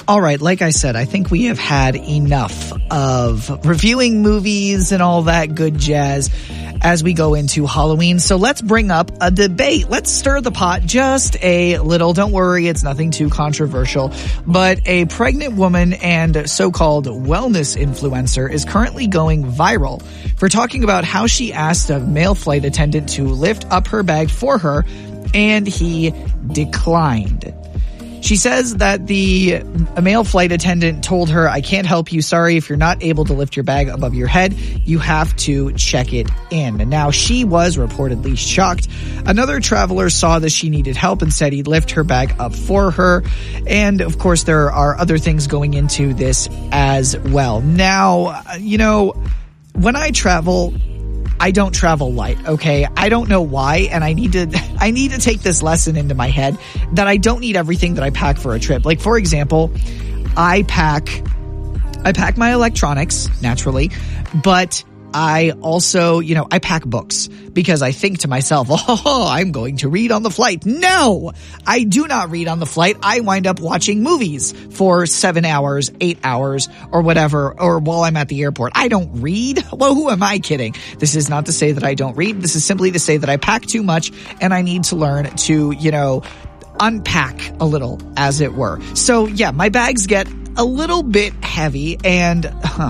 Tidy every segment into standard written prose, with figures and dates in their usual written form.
All right, like I said, I think we have had enough of reviewing movies and all that good jazz as we go into Halloween. So let's bring up a debate. Let's stir the pot just a little. Don't worry, it's nothing too controversial. But a pregnant woman and so-called wellness influencer is currently going viral for talking about how she asked a male flight attendant to lift up her bag for her, and he declined. She says that a male flight attendant told her, "I can't help you. Sorry, if you're not able to lift your bag above your head, you have to check it in." Now, she was reportedly shocked. Another traveler saw that she needed help and said he'd lift her bag up for her. And, of course, there are other things going into this as well. Now, when I travel, I don't travel light, okay? I don't know why, and I need to take this lesson into my head that I don't need everything that I pack for a trip. Like, for example, I pack my electronics, naturally, but I also, I pack books because I think to myself, I'm going to read on the flight. No, I do not read on the flight. I wind up watching movies for 7 hours, 8 hours, or whatever, or while I'm at the airport. I don't read. Well, who am I kidding? This is not to say that I don't read. This is simply to say that I pack too much and I need to learn to, unpack a little, as it were. So yeah, my bags get a little bit heavy, and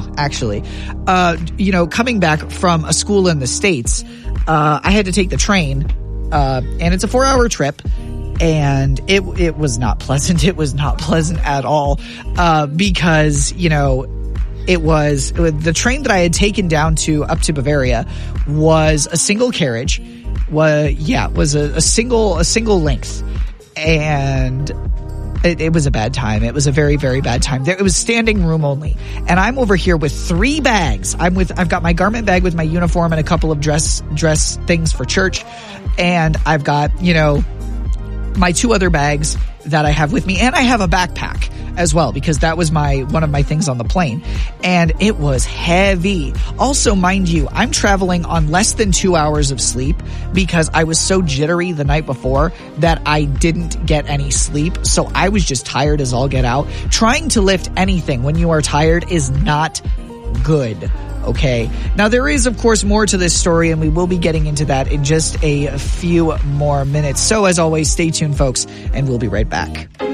coming back from a school in the States, I had to take the train, and it's a 4-hour trip, and it was not pleasant. It was not pleasant at all, because, it was the train that I had taken up to Bavaria was a single carriage, was a single length. And it was a bad time. It was a very, very bad time. It was standing room only. And I'm over here with 3 bags. I've got my garment bag with my uniform and a couple of dress things for church. And I've got, my 2 other bags that I have with me. And I have a backpack as well, because that was one of my things on the plane. And it was heavy. Also, mind you, I'm traveling on less than 2 hours of sleep because I was so jittery the night before that I didn't get any sleep. So I was just tired as all get out. Trying to lift anything when you are tired is not good. Okay. Now, there is, of course, more to this story, and we will be getting into that in just a few more minutes. So, as always, stay tuned, folks, and we'll be right back.